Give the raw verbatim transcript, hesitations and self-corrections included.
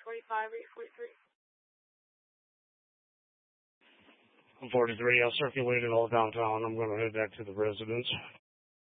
forty-five or eight forty-three? I'm forty-three. I'll circulate it all downtown. I'm going to head back to the residence.